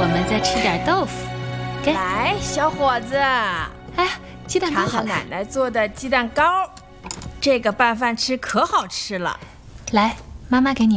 们再吃点豆腐。给， 来，小伙子， 哎，鸡蛋糕好了， 尝尝奶奶做的鸡蛋糕，这个拌饭吃可好吃了。 来，妈妈给你。